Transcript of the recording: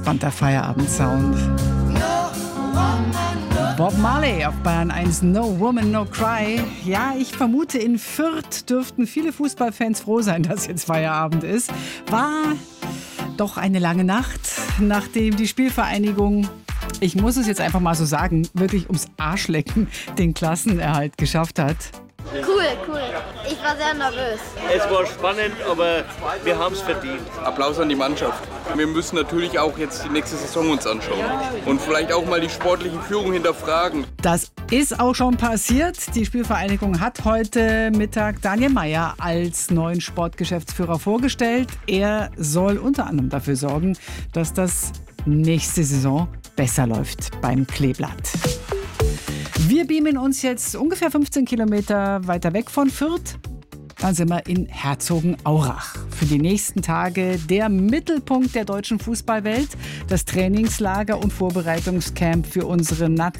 entspannt der Feierabendsound. Bob Marley auf Bayern 1, No Woman, No Cry. Ja, ich vermute, in Fürth dürften viele Fußballfans froh sein, dass jetzt Feierabend ist. War doch eine lange Nacht, nachdem die Spielvereinigung, ich muss es jetzt einfach mal so sagen, wirklich ums Arschlecken den Klassenerhalt geschafft hat. Cool. Ich war sehr nervös. Es war spannend, aber wir haben es verdient. Applaus an die Mannschaft. Wir müssen natürlich auch jetzt die nächste Saison uns anschauen und vielleicht auch mal die sportliche Führung hinterfragen. Das ist auch schon passiert. Die Spielvereinigung hat heute Mittag Daniel Meier als neuen Sportgeschäftsführer vorgestellt. Er soll unter anderem dafür sorgen, dass das nächste Saison besser läuft beim Kleeblatt. Wir beamen uns jetzt ungefähr 15 Kilometer weiter weg von Fürth. Dann sind wir in Herzogenaurach. Für die nächsten Tage der Mittelpunkt der deutschen Fußballwelt. Das Trainingslager und Vorbereitungscamp für unsere